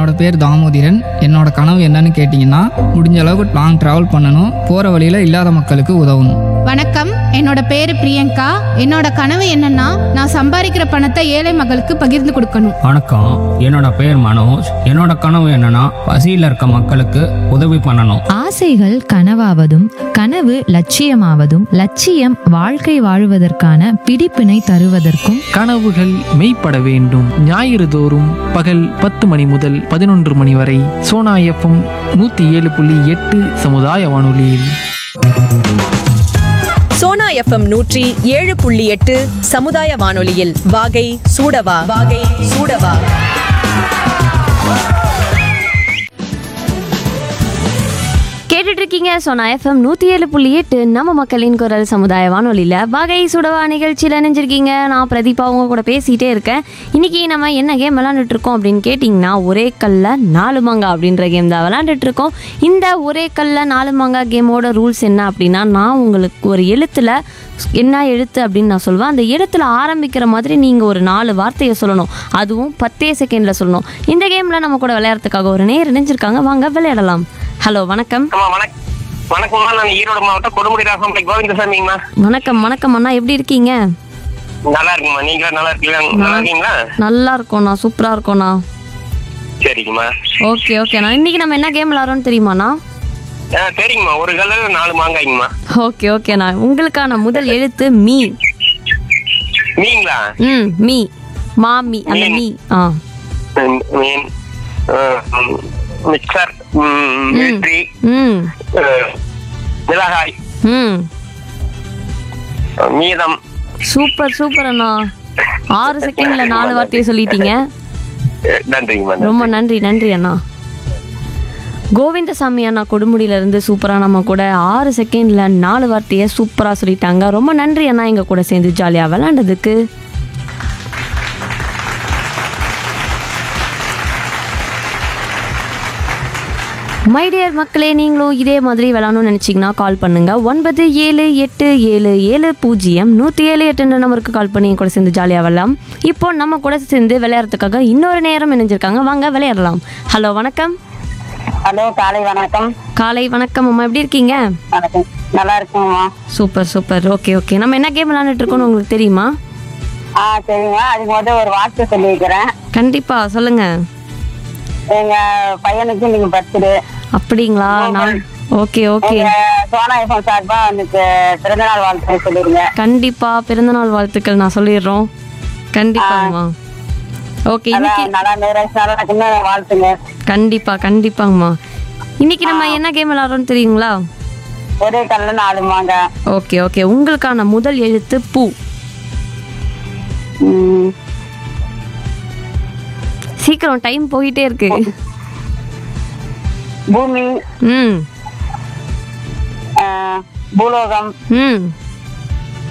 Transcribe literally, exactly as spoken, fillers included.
என்னோட பேர் தாமோதிரன். என்னோட கனவு என்னன்னு கேட்டிங்கன்னா, முடிஞ்ச அளவுக்கு லாங் ட்ராவல் பண்ணணும், போகிற வழியில் இல்லாத மக்களுக்கு உதவணும். வணக்கம், என்னோட பேரு பிரியங்கா. என்னோட கனவு என்னன்னா, நான் சம்பாதிக்கிற பணத்தை ஏழை மக்களுக்கு பகிர்ந்து கொடுக்கணும். வணக்கம், என்னோட பேர் மனோஜ். என்னோட கனவு என்னன்னா, பசியில் இருக்க மக்களுக்கு உதவி பண்ணணும். ஆசைகள் கனவாவதும் கனவு லட்சியமாவதும் லட்சியம் வாழ்க்கை வாழுவதற்கான பிடிப்பினை தருவதற்கும் கனவுகள் மெய்ப்பட வேண்டும். ஞாயிறு தோறும் பகல் பத்து மணி முதல் பதினொன்று மணி வரை சோனா எஃப்எம் நூத்தி ஏழு புள்ளி எட்டு சமுதாய வானொலியில். சோனா எஃப்எம் நூற்றி ஏழு புள்ளி எட்டு சமுதாய வானொலியில் வாகை சூடவா வாகை சூடவா. கேட்டுட்டு இருக்கீங்க சோனா எஃப்எம் நூற்றி ஏழு புள்ளி எட்டு நம்ம மக்களின் குரல் சமுதாய வானொலியில் வகை சுடவா நிகழ்ச்சியில் இணைஞ்சிருக்கீங்க. நான் பிரதீபா அவங்க கூட பேசிகிட்டே இருக்கேன். இன்றைக்கி நம்ம என்ன கேம் விளாண்டுட்டு இருக்கோம் அப்படின்னு கேட்டிங்கன்னா, ஒரே கல்ல நாலு மாங்கா அப்படின்ற கேம் தான் விளாண்டுட்டு இருக்கோம். இந்த ஒரே கல்ல நாலு மாங்கா கேமோட ரூல்ஸ் என்ன அப்படின்னா, நான் உங்களுக்கு ஒரு எழுத்தில் என்ன எழுத்து அப்படின்னு நான் சொல்லுவேன். அந்த எழுத்தில் ஆரம்பிக்கிற மாதிரி நீங்கள் ஒரு நாலு வார்த்தையை சொல்லணும், அதுவும் பத்தே செகண்டில் சொல்லணும். இந்த கேமில் நம்ம கூட விளையாடுறதுக்காக ஒரு நேர் இணைஞ்சிருக்காங்க, வாங்க விளையாடலாம். ஹலோ, வணக்கம். வணக்கம்மா, நான் ஈரோடு மாவட்டம் கொடுமுடி ராசம் கோவிந்தசாமிங்கம்மா. வணக்கம் வணக்கம் அண்ணா, எப்படி இருக்கீங்க? நல்லா இருக்குமா, நீங்க நல்லா இருக்கீங்களா? நல்லா இருக்கீங்களா? நல்லா இருக்கோண்ணா, சூப்பரா இருக்கோண்ணா. சரிங்கம்மா. ஓகே ஓகேண்ணா, இன்னைக்கு நம்ம என்ன கேம் விளாட்றோம்னு தெரியுமாண்ணா? சரிங்கம்மா, ஒரு கல்ல நாலு மாங்காய்ங்கம்மா. ஓகே ஓகேண்ணா, உங்களுக்கான முதல் எழுத்து மீ. மீங்களா? ம், மீ, மாமி, அந்த மீ. ஆ, மீன், மிக்சர், மிலிட்ரி, ம், மிளகாய், ம், மீதம். சூப்பர் சூப்பர் அண்ணா, ஆறு செகண்ட்ல நாலு வார்த்தையை சொல்லிட்டீங்க. நன்றிங்கம்மா. ரொம்ப நன்றி நன்றி அண்ணா. கோவிந்தசாமி அண்ணா கொடுமுடியில இருந்து சூப்பரா நம்ம கூட ஆறு செகண்ட்ல நாலு வார்த்தையை சூப்பரா சொல்லிட்டாங்க. ரொம்ப நன்றி அண்ணா, எங்க கூட சேர்ந்து ஜாலியா விளையாண்டதுக்கு. மை டியர் மக்களே, நீங்களும் இதே மாதிரி விளாடணும்னு நினச்சிங்கன்னா கால் பண்ணுங்கள். ஒன்பது ஏழு எட்டு ஏழு ஏழு பூஜ்ஜியம் நூற்றி ஏழு எட்டுன்ற நம்பருக்கு கால் பண்ணி கூட சேர்ந்து ஜாலியாக விளாடலாம். இப்போ நம்ம கூட சேர்ந்து விளையாடுறதுக்காக இன்னொரு நேரம் இணைஞ்சிருக்காங்க, வாங்க விளையாடலாம். ஹலோ, வணக்கம். ஹலோ, காலை வணக்கம். காலை வணக்கம் அம்மா, எப்படி இருக்கீங்க? வணக்கம், நல்லா இருக்குங்கம்மா. Super super. ஓகே ஓகே, நம்ம என்ன கேம் விளாண்டுட்டு இருக்கோம்னு உங்களுக்கு தெரியுமா? ஆ சரிங்க, அதுக்கு முதல்ல ஒரு வார்த்தை சொல்லி வைக்கிறேன். கண்டிப்பாக சொல்லுங்கள். எங்க பையனுக்கு நீங்க பர்த்டே. அப்படிங்களா? நான் ஓகே ஓகே, சோனா எஃப்எம் சார்பா எனக்கு பிறந்தநாள் வாழ்த்து சொல்லிருங்க. கண்டிப்பா பிறந்தநாள் வாழ்த்துக்கள் நான் சொல்லிடுறோம். கண்டிப்பாங்கம்மா. ஓகே, இன்னைக்கு நல்லா நிறைய வாழ்த்துங்க. கண்டிப்பா கண்டிப்பாங்கம்மா. இன்னைக்கு நம்ம என்ன கேம் விளையாடுறோம்னு தெரியுங்களா? ஒரே கல்ல நாலு மாங்க. ஓகே ஓகே, உங்களுக்கான முதல் எழுத்து பூ. சீக்கிரம், டைம் போயிட்டே இருக்கு. பூமி, ம், பூலோகம், ம்,